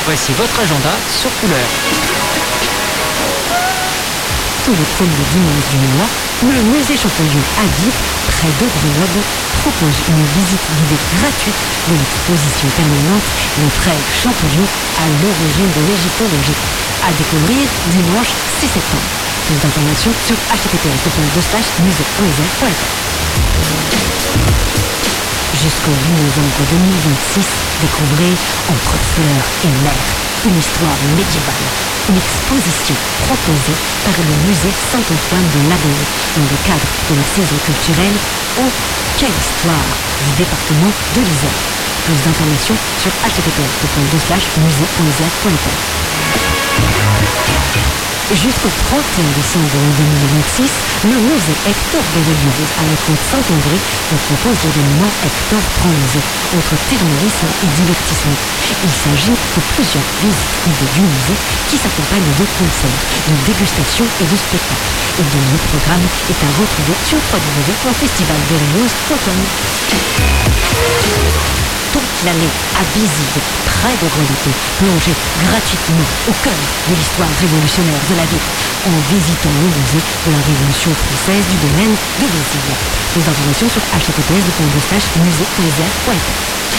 Voici votre agenda sur couleur. Tous les premiers dimanches du mois, le musée Champollion à Vire, près de Grenoble, propose une visite guidée gratuite de l'exposition permanente Les Frères Champollion à l'origine de l'égyptologie. À découvrir dimanche 6 septembre. Plus d'informations sur https://musée.isère.fr. Jusqu'au 8 novembre 2026, découvrez Entre fleurs et mer, une histoire médiévale. Une exposition proposée par le musée Saint-Antoine de Labeaume dans le cadre de la saison culturelle au Quelle histoire du département de l'Isère. Plus d'informations sur https://musée.isère.fr. Jusqu'au 31 décembre 2026, le musée Hector Berlioz à la côte Saint-André vous propose l'événement Hector Bronze, entre terrorisme et divertissement. Il s'agit de plusieurs visites guidées du musée qui s'accompagnent de concerts, de dégustations et de spectacles, et dont le programme est à retrouver sur www.festivalberlioz.com. Toute l'année à Visible, près de Grenoble, plongez gratuitement au cœur de l'histoire révolutionnaire de la ville en visitant le musée de la Révolution française du domaine de Visible. Plus d'informations sur https://musée.isère.fr.